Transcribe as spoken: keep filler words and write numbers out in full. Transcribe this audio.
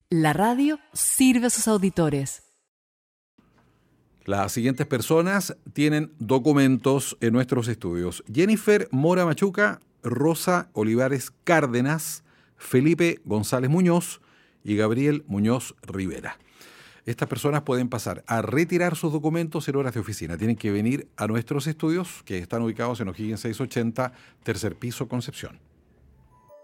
La radio sirve a sus auditores. Las siguientes personas tienen documentos en nuestros estudios: Jennifer Mora Machuca, Rosa Olivares Cárdenas, Felipe González Muñoz y Gabriel Muñoz Rivera. Estas personas pueden pasar a retirar sus documentos en horas de oficina. Tienen que venir a nuestros estudios, que están ubicados en O'Higgins seiscientos ochenta, tercer piso, Concepción.